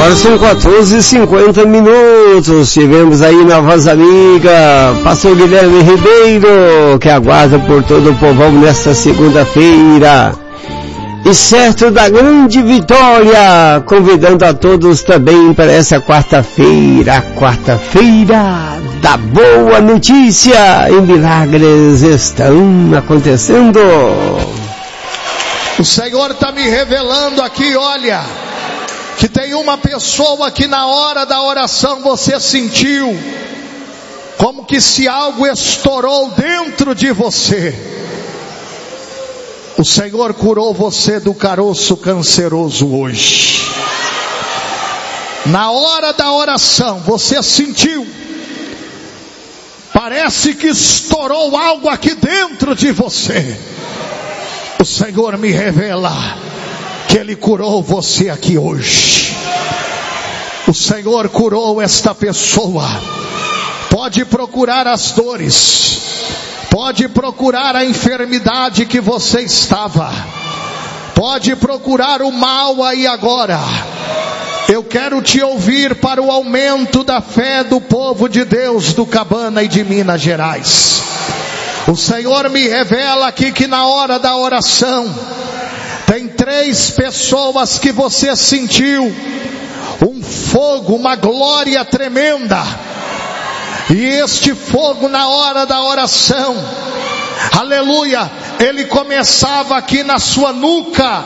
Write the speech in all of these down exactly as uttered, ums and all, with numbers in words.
Agora são quatorze e cinquenta minutos. Tivemos aí na voz amiga pastor Guilherme Ribeiro, que aguarda por todo o povão nesta segunda-feira. E certo da grande vitória, convidando a todos também para essa quarta-feira, a quarta-feira da boa notícia, e milagres estão acontecendo. O Senhor está me revelando aqui, olha, que tem uma pessoa que na hora da oração você sentiu como que se algo estourou dentro de você. O Senhor curou você do caroço canceroso hoje. Na hora da oração você sentiu, parece que estourou algo aqui dentro de você. O Senhor me revela que Ele curou você aqui hoje. O Senhor curou esta pessoa. Pode procurar as dores, pode procurar a enfermidade que você estava, pode procurar o mal aí agora. Eu quero te ouvir para o aumento da fé do povo de Deus do Cabana e de Minas Gerais. O Senhor me revela aqui que na hora da oração tem três pessoas que você sentiu um fogo, uma glória tremenda. E este fogo na hora da oração, aleluia, ele começava aqui na sua nuca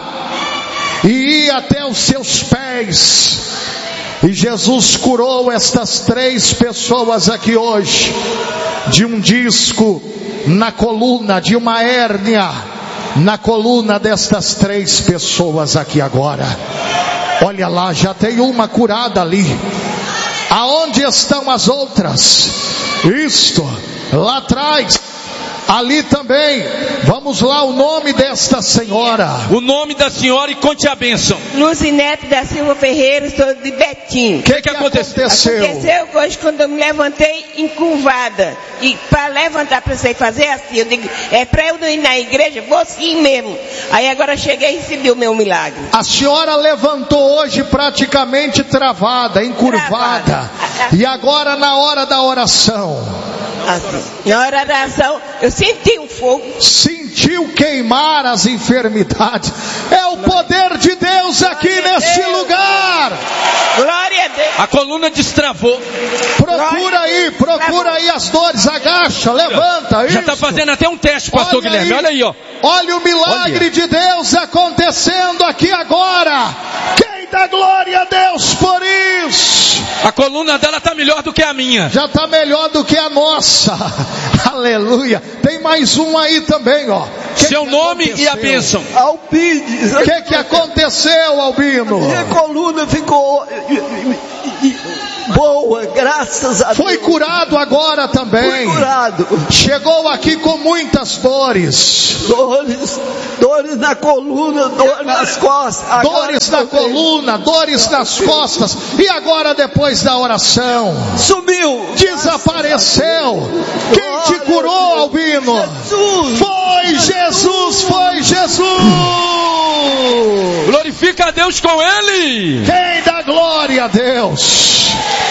e ia até os seus pés. E Jesus curou estas três pessoas aqui hoje de um disco na coluna, de uma hérnia na coluna destas três pessoas aqui agora. Olha lá, já tem uma curada ali. Aonde estão as outras? Isto, lá atrás, ali também. Vamos lá, o nome desta senhora. O nome da senhora e conte a bênção. Luzinete da Silva Ferreira, sou de Betim. O que, que, que aconteceu? Aconteceu que hoje, quando eu me levantei encurvada, e para levantar, precisei fazer assim, eu digo, é para eu não ir na igreja, vou sim mesmo. Aí agora cheguei e recebi o meu milagre. A senhora levantou hoje praticamente travada, encurvada. Travada. E agora na hora da oração, assim, na hora da oração, eu senti um fogo. Sentiu queimar as enfermidades. É o poder de Deus aqui neste lugar. Glória a Deus. A coluna destravou. Procura aí, procura aí as dores. Agacha, levanta. Já está fazendo até um teste, pastor olha Guilherme. Aí, olha aí, ó. Olha o milagre olha. de Deus acontecendo aqui agora. Quem dá glória a Deus por isso? A coluna dela está melhor do que a minha. Já está melhor do que a nossa. Aleluia. Tem mais um aí também, ó. Que Seu que nome aconteceu? E a bênção. Alpides. O que que aconteceu, Albino? Minha coluna ficou boa, graças a Deus. Foi curado agora também. Foi curado. Chegou aqui com muitas dores. Dores, dores na coluna, dores nas costas. Dores na coluna, dores nas costas. E agora depois da oração? Sumiu. Desapareceu. Quem te curou, Albino? Jesus. Foi Jesus, foi Jesus. Glorifica a Deus com ele. Quem dá glória a Deus?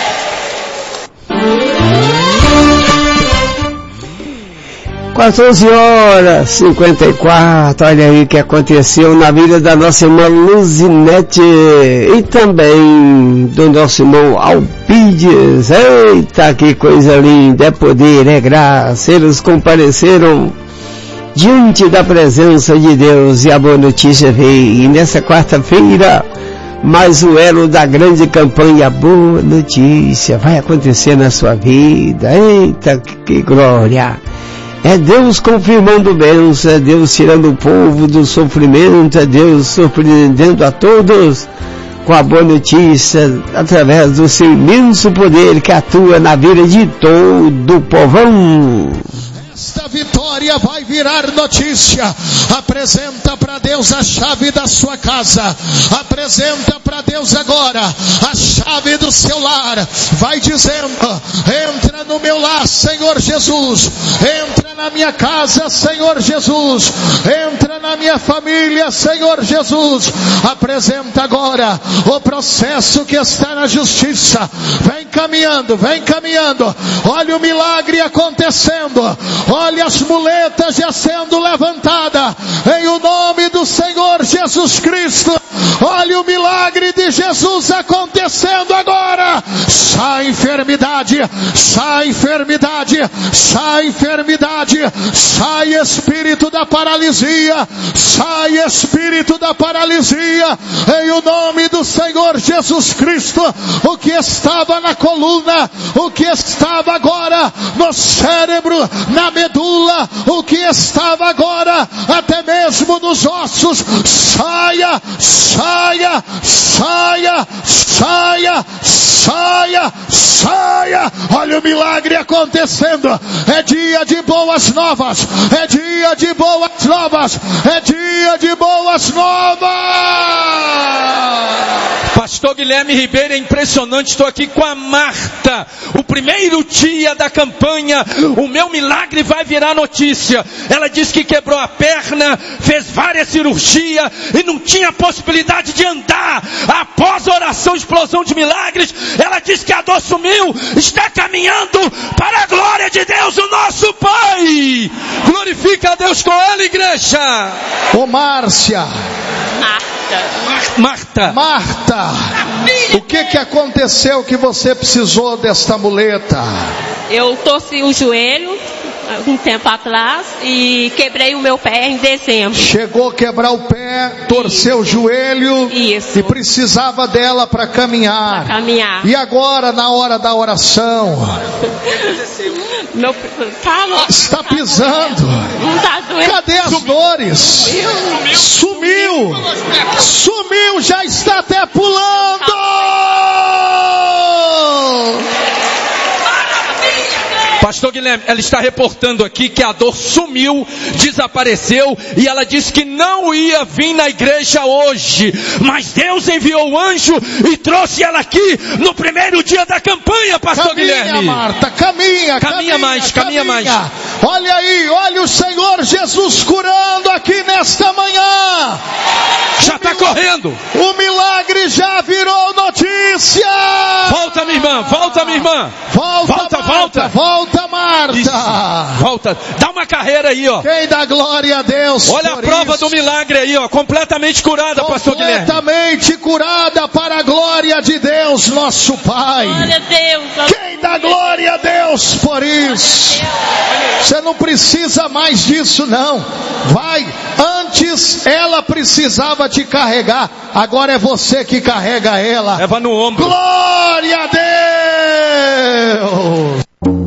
quatorze horas e cinquenta e quatro, olha aí o que aconteceu na vida da nossa irmã Luzinete e também do nosso irmão Alpides. Eita, que coisa linda, é poder, é graça. Eles compareceram diante da presença de Deus e a boa notícia veio. E nessa quarta-feira, mais o elo da grande campanha, boa notícia, vai acontecer na sua vida. Eita, que glória! É Deus confirmando bênção, é Deus tirando o povo do sofrimento, é Deus surpreendendo a todos com a boa notícia, através do seu imenso poder que atua na vida de todo o povão. Esta vitória história vai virar notícia. Apresenta para Deus a chave da sua casa. Apresenta para Deus agora a chave do seu lar. Vai dizendo: entra no meu lar, Senhor Jesus. Entra na minha casa, Senhor Jesus. Entra na minha família, Senhor Jesus. Apresenta agora o processo que está na justiça. Vem caminhando, vem caminhando. Olha o milagre acontecendo. Olha as muletas já sendo levantadas. Em o nome do Senhor Jesus Cristo. Olha o milagre de Jesus acontecendo agora. Sai enfermidade, sai enfermidade, sai enfermidade, sai espírito da paralisia, sai espírito da paralisia, em o nome do Senhor Jesus Cristo. O que estava na coluna, o que estava agora no cérebro, na medula, o que estava agora até mesmo nos ossos, saia, saia, saia, saia, saia, saia. Olha o milagre acontecendo. É dia de boas novas, é dia de boas novas, é dia de boas novas. Pastor Guilherme Ribeiro, é impressionante, estou aqui com a Marta, o primeiro dia da campanha, o meu milagre vai virar notícia. Ela disse que quebrou a perna, fez várias cirurgias e não tinha possibilidade de andar. Após a oração, explosão de milagres, ela disse que a dor sumiu, está caminhando para a glória de Deus, o nosso Pai. Glorifica a Deus com ela, igreja. Ô Márcia, Marta, Marta, o que que aconteceu que você precisou desta muleta? Eu torci o joelho um tempo atrás e quebrei o meu pé em dezembro. Chegou a quebrar o pé, torceu Isso. o joelho. Isso. E precisava dela para caminhar. Para caminhar. E agora, na hora da oração, meu, tá no, está pisando. Não tá doendo. Cadê as dores? Sumiu. Sumiu. Sumiu, já está até pulando. Pastor Guilherme, ela está reportando aqui que a dor sumiu, desapareceu, e ela disse que não ia vir na igreja hoje, mas Deus enviou o anjo e trouxe ela aqui no primeiro dia da campanha, Pastor caminha, Guilherme. Marta, caminha, caminha, caminha mais, caminha, caminha mais. Olha aí, olha o Senhor Jesus curando aqui nesta manhã. Já está correndo. O milagre já virou notícia. Volta, minha irmã, volta, minha irmã. Volta, volta, Marta, volta. Volta, Marta. Isso. Volta. Dá uma carreira aí, ó. Quem dá glória a Deus. Olha a prova isso. do milagre aí, ó. Completamente curada, Pastor Guilherme. Completamente curada para a glória de Deus, nosso Pai. Glória a Deus. Quem dá glória a Deus por isso? Você não precisa mais disso, não. Vai. Antes ela precisava te carregar. Agora é você que carrega ela. Leva no ombro. Glória a Deus.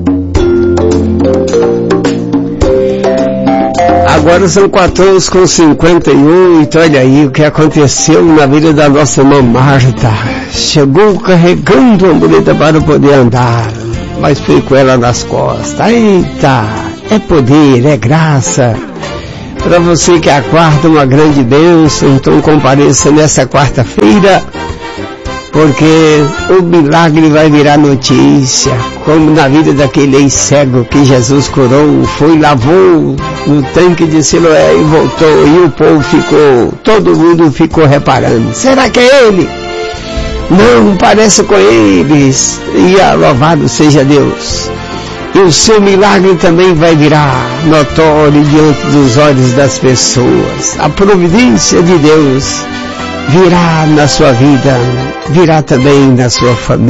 Agora são quatorze com cinquenta e oito. Olha aí o que aconteceu na vida da nossa irmã Marta. Chegou carregando a muleta para poder andar, mas foi com ela nas costas. Eita, é poder, é graça. Para você que aguarda uma grande bênção, então compareça nessa quarta-feira, porque o milagre vai virar notícia, como na vida daquele ex-cego que Jesus curou, foi, lavou no tanque de Siloé e voltou, e o povo ficou, todo mundo ficou reparando, será que é ele? Não, parece com eles, e louvado seja Deus. E o seu milagre também vai virar notório diante dos olhos das pessoas. A providência de Deus virá na sua vida, virá também na sua família.